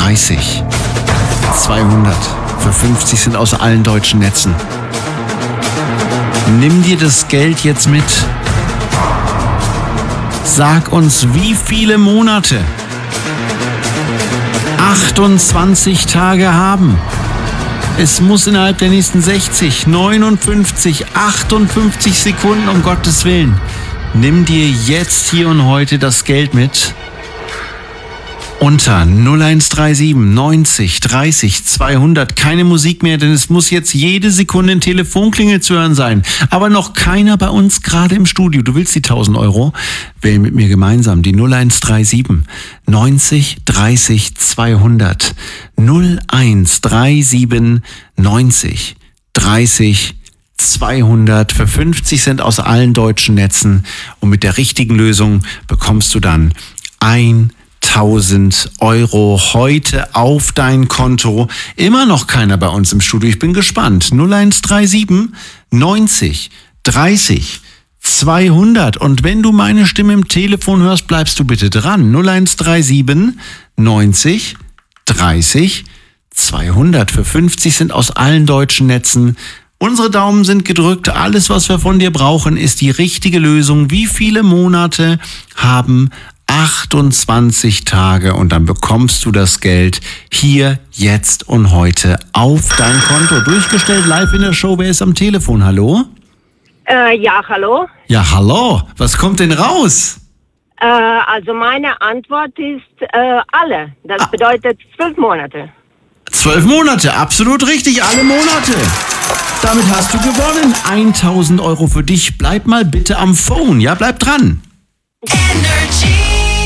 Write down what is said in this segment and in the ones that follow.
30, 200 für 50 sind aus allen deutschen Netzen. Nimm dir das Geld jetzt mit. Sag uns, wie viele Monate 28 Tage haben. Es muss innerhalb der nächsten 60, 59, 58 Sekunden, um Gottes Willen. Nimm dir jetzt hier und heute das Geld mit. Unter 0137 90 30 200. Keine Musik mehr, denn es muss jetzt jede Sekunde ein Telefonklingel zu hören sein. Aber noch keiner bei uns gerade im Studio. Du willst die 1000 Euro? Wähl mit mir gemeinsam die 0137 90 30 200. 0137 90 30 200 für 50 Cent aus allen deutschen Netzen. Und mit der richtigen Lösung bekommst du dann 1000 Euro heute auf dein Konto. Immer noch keiner bei uns im Studio. Ich bin gespannt. 0137 90 30 200. Und wenn du meine Stimme im Telefon hörst, bleibst du bitte dran. 0137 90 30 200 für 50 sind aus allen deutschen Netzen. Unsere Daumen sind gedrückt. Alles, was wir von dir brauchen, ist die richtige Lösung. Wie viele Monate haben 28 Tage und dann bekommst du das Geld hier, jetzt und heute auf dein Konto. Durchgestellt live in der Show. Wer ist am Telefon? Hallo? Ja, hallo. Ja, hallo. Was kommt denn raus? Also meine Antwort ist alle. Das bedeutet 12 Monate. 12 Monate, absolut richtig, alle Monate. Damit hast du gewonnen. 1000 Euro für dich. Bleib mal bitte am Phone. Ja, bleib dran. Energy.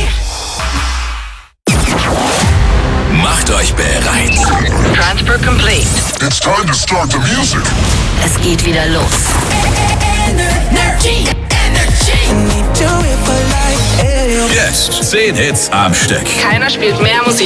Macht euch bereit. Transfer complete. It's time to start the music. Es geht wieder los. Energy. Jetzt 10 Hits am Stück. Keiner spielt mehr Musik